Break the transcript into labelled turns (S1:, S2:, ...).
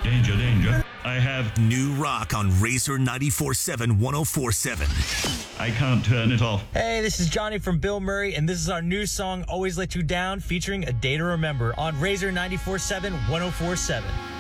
S1: Danger, danger. I have...
S2: New rock on Razor 94.7 104.7.
S1: I can't turn it off.
S3: Hey, this is Johnny from Bill Murray, and this is our new song, Always Let You Down, featuring A Day to Remember on Razor 94.7 104.7.